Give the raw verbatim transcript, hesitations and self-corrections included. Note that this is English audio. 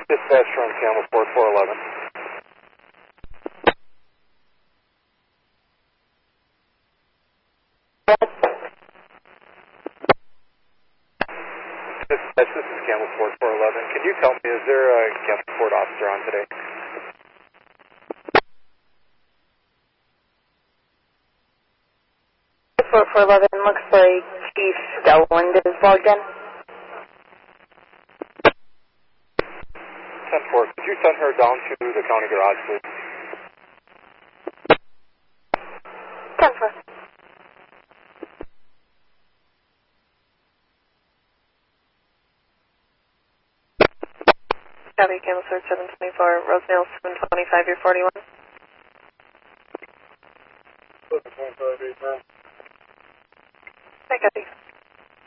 Dispatch from Camel Ford four eleven. Dispatch, this is Camel Ford four eleven. Can you tell me, is there a Camel Ford officer on today? four four eleven, looks like Chief Stelland is logged in. ten four, could you send her down to the county garage, please? ten four. Copy, Camel Ford seven twenty-four, Rosedale seven twenty-five, you're forty-one. seven twenty-five, eight nine. I copy.